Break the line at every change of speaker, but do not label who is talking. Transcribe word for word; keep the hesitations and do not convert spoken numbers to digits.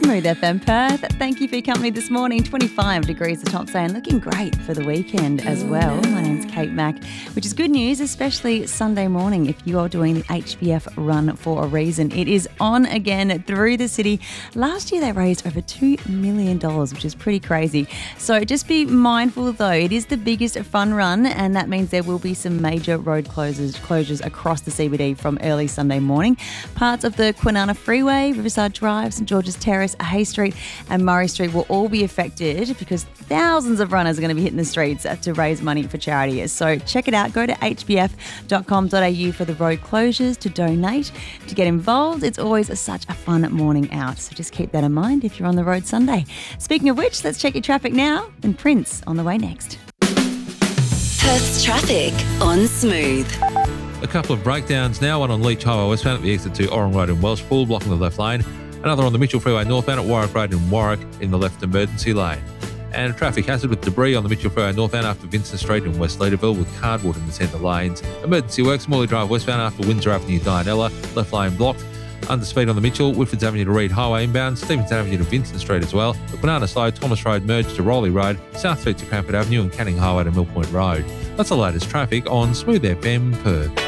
Smooth F M Perth. Thank you for your company this morning. twenty-five degrees the top day and looking great for the weekend as well. My name's Kate Mack, which is good news, especially Sunday morning if you are doing the H B F run for a reason. It is on again through the city. Last year they raised over two million dollars, which is pretty crazy. So just be mindful though, it is the biggest fun run and that means there will be some major road closures, closures across the C B D from early Sunday morning. Parts of the Kwinana Freeway, Riverside Drive, St George's Terrace, Hay Street and Murray Street will all be affected because thousands of runners are going to be hitting the streets to raise money for charity. So check it out. Go to h b f dot com dot a u for the road closures, to donate, to get involved. It's always such a fun morning out. So just keep that in mind if you're on the road Sunday. Speaking of which, let's check your traffic now. And Prince on the way next.
Perth's traffic on Smooth.
A couple of breakdowns now, one on Leach Highway westbound at the exit to Orong Road in Welshpool, blocking the left lane. Another on the Mitchell Freeway northbound at Warwick Road in Warwick in the left emergency lane. And a traffic hazard with debris on the Mitchell Freeway northbound after Vincent Street in West Leaderville with cardboard in the centre lanes. Emergency works, Morley Drive westbound after Windsor Avenue Dianella, left lane blocked. Under speed on the Mitchell, Whitfords Avenue to Reed Highway inbound, Stevenson Avenue to Vincent Street as well. The Banana Slow, Thomas Road merged to Rowley Road, South Street to Cranford Avenue and Canning Highway to Mill Point Road. That's the latest traffic on Smooth F M Perth.